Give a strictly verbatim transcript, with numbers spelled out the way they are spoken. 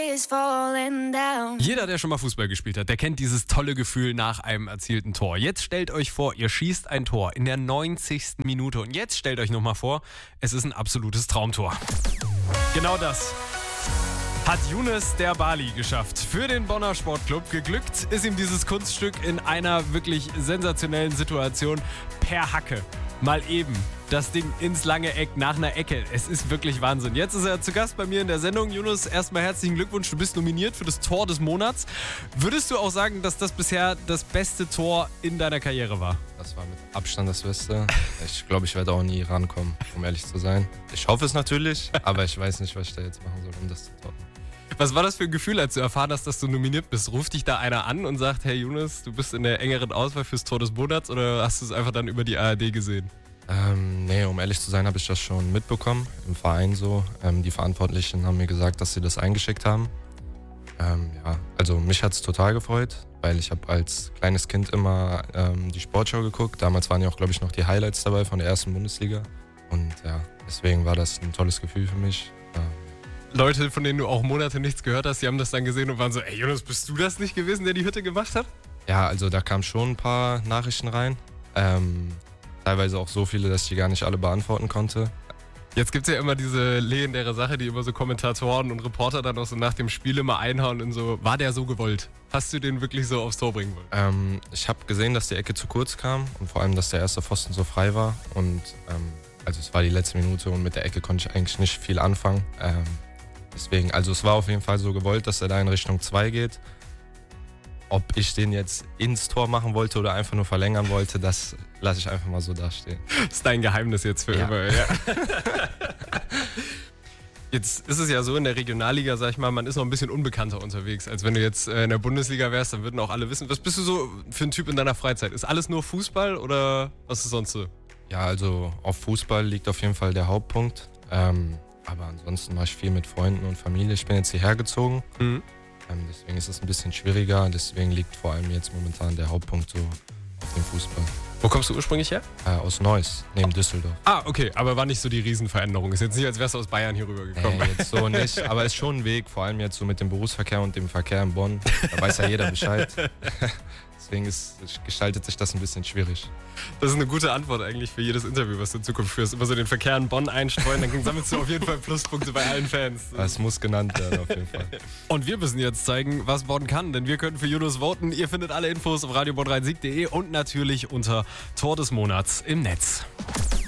Jeder, der schon mal Fußball gespielt hat, der kennt dieses tolle Gefühl nach einem erzielten Tor. Jetzt stellt euch vor, ihr schießt ein Tor in der neunzigsten Minute. Und jetzt stellt euch nochmal vor, es ist ein absolutes Traumtor. Genau das hat Younes der Bali geschafft. Für den Bonner Sportclub geglückt ist ihm dieses Kunststück in einer wirklich sensationellen Situation per Hacke. Mal eben das Ding ins lange Eck nach einer Ecke. Es ist wirklich Wahnsinn. Jetzt ist er zu Gast bei mir in der Sendung. Younes, erstmal herzlichen Glückwunsch. Du bist nominiert für das Tor des Monats. Würdest du auch sagen, dass das bisher das beste Tor in deiner Karriere war? Das war mit Abstand das Beste. Ich glaube, ich werde auch nie rankommen, um ehrlich zu sein. Ich hoffe es natürlich, aber ich weiß nicht, was ich da jetzt machen soll, um das zu toppen. Was war das für ein Gefühl, als du erfahren hast, dass du nominiert bist? Ruft dich da einer an und sagt, hey Younes, du bist in der engeren Auswahl fürs Tor des Monats, oder hast du es einfach dann über die A R D gesehen? Ähm, nee, um ehrlich zu sein, habe ich das schon mitbekommen, im Verein so. Ähm, die Verantwortlichen haben mir gesagt, dass sie das eingeschickt haben. Ähm, ja, also mich hat es total gefreut, weil ich habe als kleines Kind immer ähm, die Sportschau geguckt. Damals waren ja auch, glaube ich, noch die Highlights dabei von der ersten Bundesliga. Und ja, deswegen war das ein tolles Gefühl für mich. Ähm, Leute, von denen du auch Monate nichts gehört hast, die haben das dann gesehen und waren so, ey Younes, bist du das nicht gewesen, der die Hütte gemacht hat? Ja, also da kamen schon ein paar Nachrichten rein. Ähm, teilweise auch so viele, dass ich die gar nicht alle beantworten konnte. Jetzt gibt es ja immer diese legendäre Sache, die immer so Kommentatoren und Reporter dann auch so nach dem Spiel immer einhauen und so, war der so gewollt? Hast du den wirklich so aufs Tor bringen wollen? Ähm, ich habe gesehen, dass die Ecke zu kurz kam und vor allem, dass der erste Pfosten so frei war. Und ähm, also es war die letzte Minute und mit der Ecke konnte ich eigentlich nicht viel anfangen. Ähm, deswegen, also es war auf jeden Fall so gewollt, dass er da in Richtung zwei geht. Ob ich den jetzt ins Tor machen wollte oder einfach nur verlängern wollte, das lasse ich einfach mal so dastehen. Das ist dein Geheimnis jetzt für ja. immer. Ja. Jetzt ist es ja so in der Regionalliga, sag ich mal, man ist noch ein bisschen unbekannter unterwegs, als wenn du jetzt in der Bundesliga wärst, dann würden auch alle wissen. Was bist du so für ein Typ in deiner Freizeit? Ist alles nur Fußball oder was ist sonst so? Ja, also auf Fußball liegt auf jeden Fall der Hauptpunkt. Ähm, aber ansonsten mache ich viel mit Freunden und Familie. Ich bin jetzt hierher gezogen. Mhm. Ähm, deswegen ist es ein bisschen schwieriger. Deswegen liegt vor allem jetzt momentan der Hauptpunkt so auf dem Fußball. Wo kommst du ursprünglich her? Äh, aus Neuss, neben Düsseldorf. Ah, okay, aber war nicht so die Riesenveränderung. Ist jetzt nicht, als wärst du aus Bayern hier rübergekommen. Nee, jetzt so nicht, aber ist schon ein Weg, vor allem jetzt so mit dem Berufsverkehr und dem Verkehr in Bonn. Da weiß ja jeder Bescheid. Deswegen ist, gestaltet sich das ein bisschen schwierig. Das ist eine gute Antwort eigentlich für jedes Interview, was du in Zukunft führst. Immer so den Verkehr in Bonn einstreuen, dann sammelst du auf jeden Fall Pluspunkte bei allen Fans. Das muss genannt werden auf jeden Fall. Und wir müssen jetzt zeigen, was Bonn kann, denn wir können für Younes voten. Ihr findet alle Infos auf radio bonn rhein sieg punkt de und natürlich unter Tor des Monats im Netz.